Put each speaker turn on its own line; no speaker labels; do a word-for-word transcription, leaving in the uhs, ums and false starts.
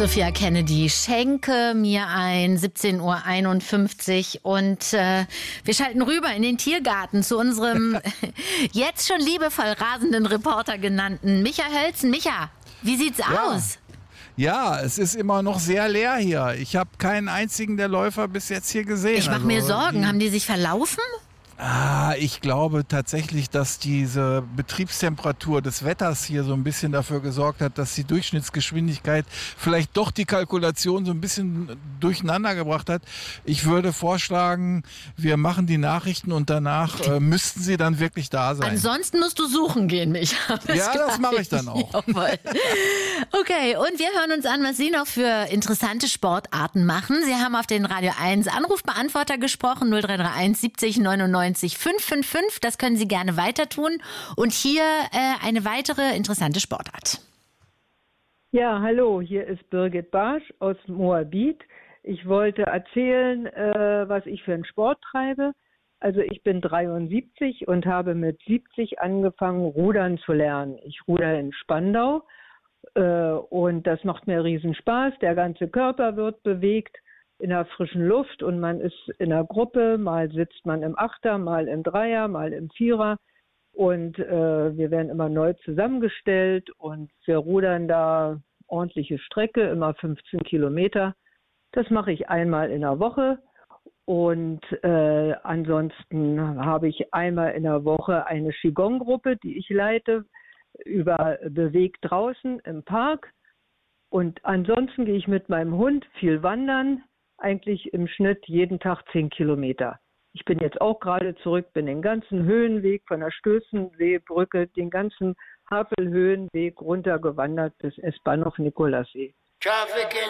Sophia Kennedy, schenke mir ein, siebzehn Uhr einundfünfzig und äh, wir schalten rüber in den Tiergarten zu unserem jetzt schon liebevoll rasenden Reporter genannten Micha Hölzen. Micha, wie sieht's
Ja.
aus?
Ja, es ist immer noch sehr leer hier. Ich habe keinen einzigen der Läufer bis jetzt hier gesehen.
Ich mache
Also,
mir Sorgen.
die-
Haben die sich verlaufen?
Ah, ich glaube tatsächlich, dass diese Betriebstemperatur des Wetters hier so ein bisschen dafür gesorgt hat, dass die Durchschnittsgeschwindigkeit vielleicht doch die Kalkulation so ein bisschen durcheinander gebracht hat. Ich würde vorschlagen, wir machen die Nachrichten und danach äh, müssten sie dann wirklich da sein.
Ansonsten musst du suchen gehen, Micha. Bis
Ja, das mache ich dann auch.
Jawohl. Okay, und wir hören uns an, was Sie noch für interessante Sportarten machen. Sie haben auf den Radio eins Anrufbeantworter gesprochen, null drei drei eins siebzig neunundneunzig fünf fünf fünf. Das können Sie gerne weiter tun. Und hier äh, eine weitere interessante Sportart.
Ja, hallo, hier ist Birgit Barsch aus Moabit. Ich wollte erzählen, äh, was ich für einen Sport treibe. Also ich bin dreiundsiebzig und habe mit siebzig angefangen, Rudern zu lernen. Ich ruder in Spandau äh, und das macht mir riesen Spaß. Der ganze Körper wird bewegt in der frischen Luft und man ist in einer Gruppe. Mal sitzt man im Achter, mal im Dreier, mal im Vierer. Und äh, wir werden immer neu zusammengestellt und wir rudern da ordentliche Strecke, immer fünfzehn Kilometer. Das mache ich einmal in der Woche und äh, ansonsten habe ich einmal in der Woche eine Qigong-Gruppe, die ich leite, über Bewegt draußen im Park. Und ansonsten gehe ich mit meinem Hund viel wandern, eigentlich im Schnitt jeden Tag zehn Kilometer. Ich bin jetzt auch gerade zurück, bin den ganzen Höhenweg von der Stößenseebrücke, den ganzen Havelhöhenweg runtergewandert bis S-Bahnhof Nikolassee.